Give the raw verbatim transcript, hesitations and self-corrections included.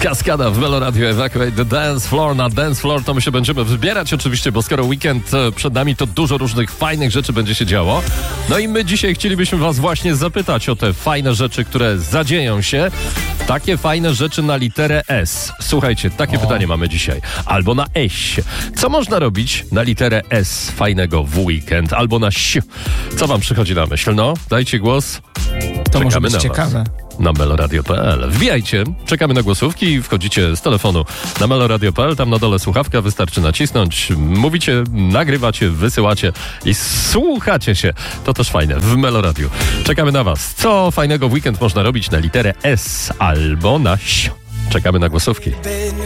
Kaskada w Melo Radio Evacuate the Dance Floor. Na Dance Floor to my się będziemy wybierać oczywiście, bo skoro weekend przed nami, to dużo różnych fajnych rzeczy będzie się działo. No i my dzisiaj chcielibyśmy was właśnie zapytać o te fajne rzeczy, które zadzieją się. Takie fajne rzeczy na literę S. Słuchajcie, takie o. pytanie mamy dzisiaj. Albo na eś. Co można robić na literę S fajnego w weekend? Albo na ś. Co wam przychodzi na myśl? No, dajcie głos. To Czekamy może być na ciekawe. Was. Na meloradio kropka p l. Wbijajcie, czekamy na głosówki i wchodzicie z telefonu na meloradio kropka p l. Tam na dole słuchawka, wystarczy nacisnąć. Mówicie, nagrywacie, wysyłacie i słuchacie się. To też fajne w Meloradiu. Czekamy na was. Co fajnego w weekend można robić na literę S albo na ś. Czekamy na głosówki.